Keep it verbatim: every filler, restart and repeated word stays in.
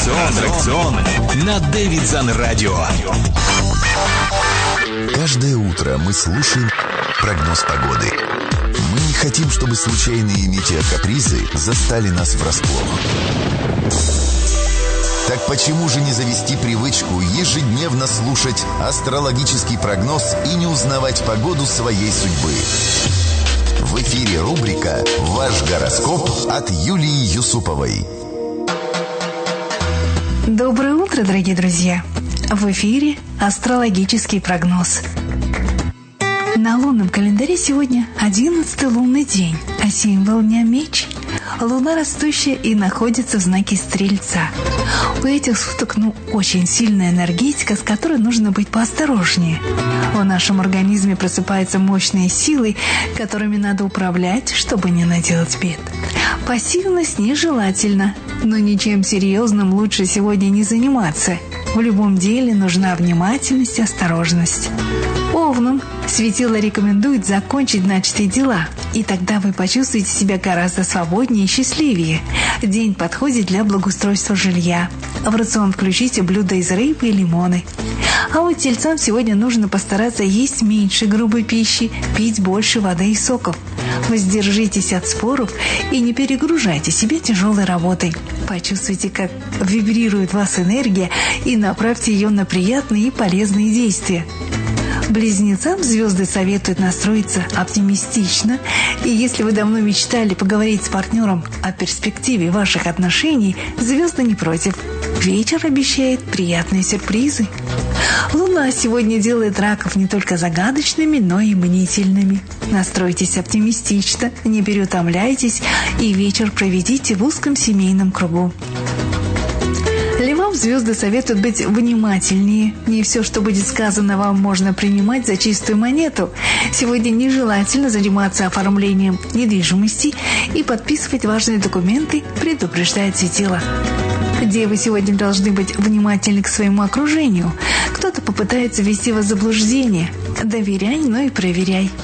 Аттракцион на Дэвидсон Радио. Каждое утро мы слушаем прогноз погоды. Мы не хотим, чтобы случайные метеокапризы застали нас врасплох. Так почему же не завести привычку ежедневно слушать астрологический прогноз и не узнавать погоду своей судьбы? В эфире рубрика «Ваш гороскоп» от Юлии Юсуповой. Доброе утро, дорогие друзья! В эфире астрологический прогноз. На лунном календаре сегодня одиннадцатый лунный день, а символ дня — меч. Луна растущая и находится в знаке Стрельца. У этих суток, ну, очень сильная энергетика, с которой нужно быть поосторожнее. В нашем организме просыпаются мощные силы, которыми надо управлять, чтобы не наделать бед. Пассивность нежелательна, но ничем серьезным лучше сегодня не заниматься. В любом деле нужна внимательность и осторожность. Овнам светило рекомендует закончить начатые дела, и тогда вы почувствуете себя гораздо свободнее и счастливее. День подходит для благоустройства жилья. В рацион включите блюда из рыбы и лимоны. А вот тельцам сегодня нужно постараться есть меньше грубой пищи, пить больше воды и соков. Воздержитесь от споров и не перегружайте себя тяжелой работой. Почувствуйте, как вибрирует в вас энергия, и направьте ее на приятные и полезные действия. Близнецам звезды советуют настроиться оптимистично, и если вы давно мечтали поговорить с партнером о перспективе ваших отношений, звезды не против. Вечер обещает приятные сюрпризы. Луна сегодня делает раков не только загадочными, но и мнительными. Настройтесь оптимистично, не переутомляйтесь, и вечер проведите в узком семейном кругу. Львам звезды советуют быть внимательнее. Не все, что будет сказано вам, можно принимать за чистую монету. Сегодня нежелательно заниматься оформлением недвижимости и подписывать важные документы, предупреждает светило. Девы сегодня должны быть внимательны к своему окружению. Кто-то попытается ввести вас в заблуждение. Доверяй, но и проверяй.